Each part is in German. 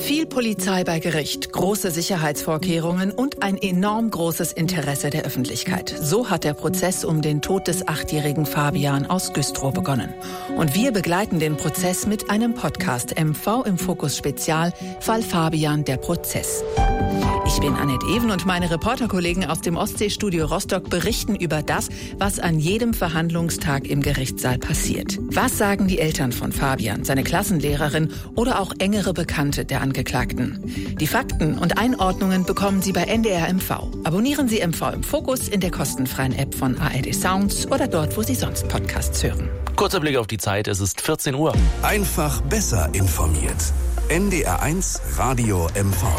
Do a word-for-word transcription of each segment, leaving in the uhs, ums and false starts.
Viel Polizei bei Gericht, große Sicherheitsvorkehrungen und ein enorm großes Interesse der Öffentlichkeit. So hat der Prozess um den Tod des achtjährigen Fabian aus Güstrow begonnen. Und wir begleiten den Prozess mit einem Podcast M V im Fokus Spezial, Fall Fabian, der Prozess. Ich bin Annette Even und meine Reporterkollegen aus dem Ostseestudio Rostock berichten über das, was an jedem Verhandlungstag im Gerichtssaal passiert. Was sagen die Eltern von Fabian, seine Klassenlehrerin oder auch engere Bekannte der Angeklagten? Die Fakten und Einordnungen bekommen Sie bei N D R M V. Abonnieren Sie M V im Fokus in der kostenfreien App von A R D Sounds oder dort, wo Sie sonst Podcasts hören. Kurzer Blick auf die Zeit, es ist vierzehn Uhr. Einfach besser informiert. N D R eins Radio M V.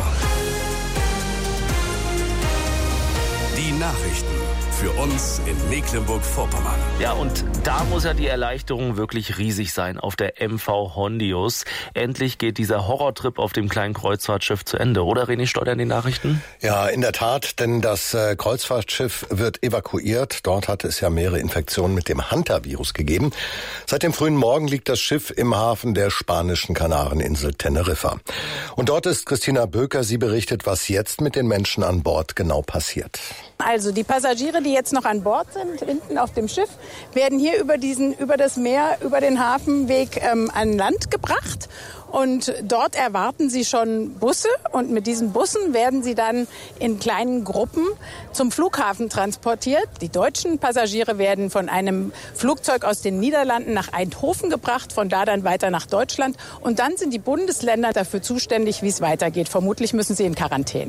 Die Nachrichten für uns in Mecklenburg-Vorpommern. Ja, und da muss ja die Erleichterung wirklich riesig sein auf der M V Hondius. Endlich geht dieser Horrortrip auf dem kleinen Kreuzfahrtschiff zu Ende, oder René Steuder in den Nachrichten? Ja, in der Tat, denn das äh, Kreuzfahrtschiff wird evakuiert. Dort hat es ja mehrere Infektionen mit dem Hanta-Virus gegeben. Seit dem frühen Morgen liegt das Schiff im Hafen der spanischen Kanareninsel Teneriffa. Und dort ist Christina Böker. Sie berichtet, was jetzt mit den Menschen an Bord genau passiert. Also die Passagiere, die jetzt noch an Bord sind, hinten auf dem Schiff, werden hier über diesen, über das Meer, über den Hafenweg ähm, an Land gebracht. Und dort erwarten sie schon Busse. Und mit diesen Bussen werden sie dann in kleinen Gruppen zum Flughafen transportiert. Die deutschen Passagiere werden von einem Flugzeug aus den Niederlanden nach Eindhoven gebracht, von da dann weiter nach Deutschland. Und dann sind die Bundesländer dafür zuständig, wie es weitergeht. Vermutlich müssen sie in Quarantäne.